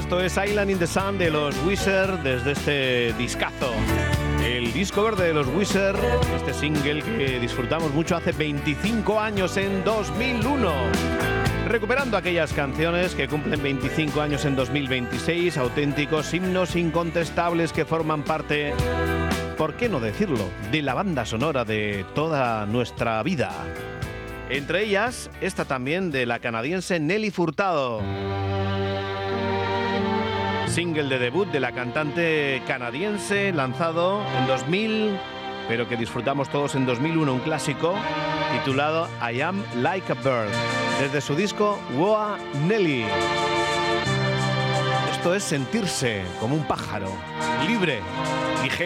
Esto es Island in the Sun de los Weezer desde este discazo. El disco verde de los Weezer, este single que disfrutamos mucho hace 25 años, en 2001. Recuperando aquellas canciones que cumplen 25 años en 2026, auténticos himnos incontestables que forman parte, ¿por qué no decirlo?, de la banda sonora de toda nuestra vida. Entre ellas, esta también de la canadiense Nelly Furtado. Single de debut de la cantante canadiense, lanzado en 2000, pero que disfrutamos todos en 2001, un clásico titulado I Am Like a Bird, desde su disco Woa Nelly. Esto es sentirse como un pájaro, libre, ligero.